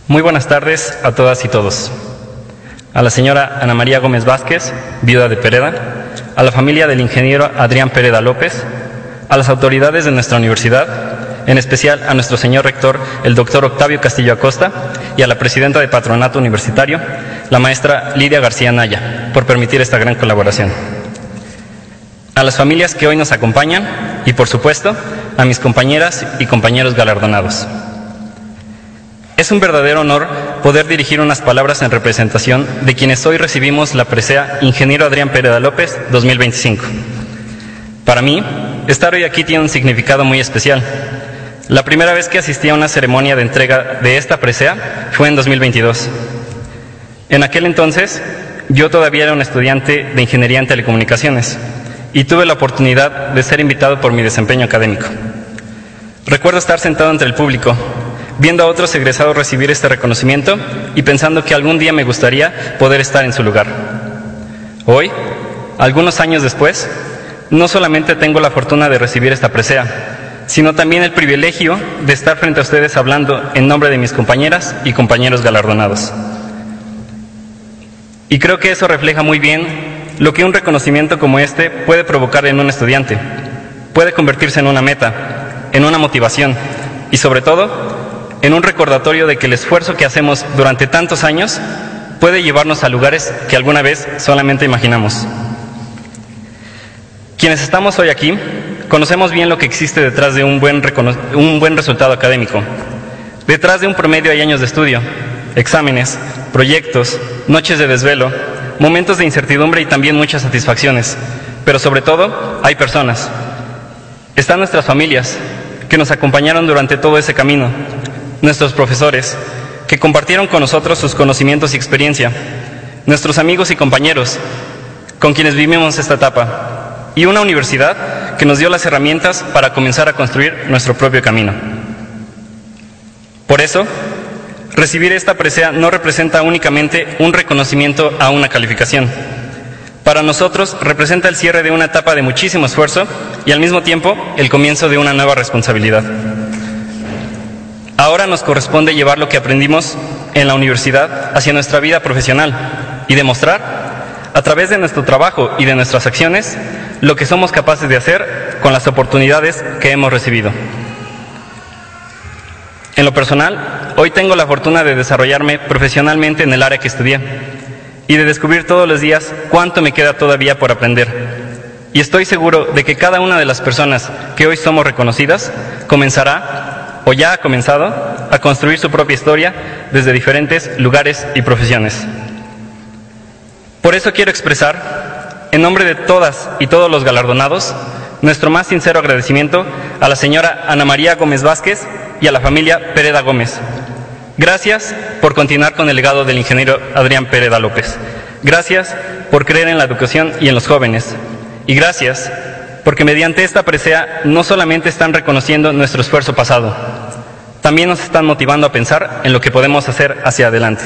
Muy buenas tardes a todas y todos. A la señora Ana María Gómez Vázquez, viuda de Pereda, a la familia del ingeniero Adrián Pereda López, a las autoridades de nuestra universidad, en especial a nuestro señor rector, el doctor Octavio Castillo Acosta, y a la presidenta de Patronato Universitario, la maestra Lidia García Naya, por permitir esta gran colaboración. A las familias que hoy nos acompañan y, por supuesto, a mis compañeras y compañeros galardonados. Es un verdadero honor poder dirigir unas palabras en representación de quienes hoy recibimos la presea Ingeniero Adrián Pereda López 2025. Para mí, estar hoy aquí tiene un significado muy especial. La primera vez que asistí a una ceremonia de entrega de esta presea fue en 2022. En aquel entonces, yo todavía era un estudiante de Ingeniería en Telecomunicaciones y tuve la oportunidad de ser invitado por mi desempeño académico. Recuerdo estar sentado entre el público, viendo a otros egresados recibir este reconocimiento y pensando que algún día me gustaría poder estar en su lugar. Hoy, algunos años después, no solamente tengo la fortuna de recibir esta presea, sino también el privilegio de estar frente a ustedes hablando en nombre de mis compañeras y compañeros galardonados. Y creo que eso refleja muy bien lo que un reconocimiento como este puede provocar en un estudiante. Puede convertirse en una meta, en una motivación y, sobre todo, en un recordatorio de que el esfuerzo que hacemos durante tantos años puede llevarnos a lugares que alguna vez solamente imaginamos. Quienes estamos hoy aquí conocemos bien lo que existe detrás de un buen resultado académico. Detrás de un promedio hay años de estudio, exámenes, proyectos, noches de desvelo, momentos de incertidumbre y también muchas satisfacciones. Pero sobre todo, hay personas. Están nuestras familias, que nos acompañaron durante todo ese camino. Nuestros profesores, que compartieron con nosotros sus conocimientos y experiencia. Nuestros amigos y compañeros, con quienes vivimos esta etapa. Y una universidad que nos dio las herramientas para comenzar a construir nuestro propio camino. Por eso, recibir esta presea no representa únicamente un reconocimiento a una calificación. Para nosotros representa el cierre de una etapa de muchísimo esfuerzo y al mismo tiempo el comienzo de una nueva responsabilidad. Ahora nos corresponde llevar lo que aprendimos en la universidad hacia nuestra vida profesional y demostrar, a través de nuestro trabajo y de nuestras acciones, lo que somos capaces de hacer con las oportunidades que hemos recibido. En lo personal, hoy tengo la fortuna de desarrollarme profesionalmente en el área que estudié y de descubrir todos los días cuánto me queda todavía por aprender. Y estoy seguro de que cada una de las personas que hoy somos reconocidas comenzará, o ya ha comenzado, a construir su propia historia desde diferentes lugares y profesiones. Por eso quiero expresar, en nombre de todas y todos los galardonados, nuestro más sincero agradecimiento a la señora Ana María Gómez Vázquez y a la familia Pereda Gómez. Gracias por continuar con el legado del ingeniero Adrián Pereda López. Gracias por creer en la educación y en los jóvenes. Y gracias porque mediante esta presea no solamente están reconociendo nuestro esfuerzo pasado, también nos están motivando a pensar en lo que podemos hacer hacia adelante.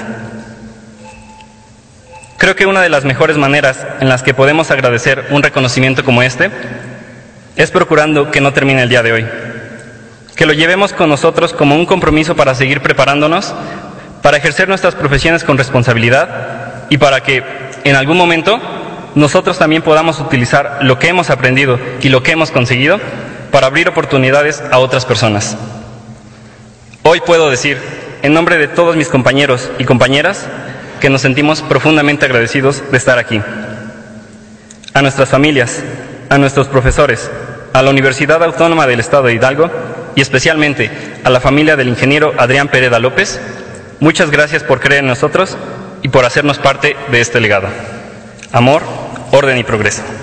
Creo que una de las mejores maneras en las que podemos agradecer un reconocimiento como este es procurando que no termine el día de hoy. Que lo llevemos con nosotros como un compromiso para seguir preparándonos, para ejercer nuestras profesiones con responsabilidad y para que, en algún momento, nosotros también podamos utilizar lo que hemos aprendido y lo que hemos conseguido para abrir oportunidades a otras personas. Hoy puedo decir, en nombre de todos mis compañeros y compañeras, que nos sentimos profundamente agradecidos de estar aquí. A nuestras familias, a nuestros profesores, a la Universidad Autónoma del Estado de Hidalgo y especialmente a la familia del ingeniero Adrián Pereda López, muchas gracias por creer en nosotros y por hacernos parte de este legado. Amor, orden y progreso.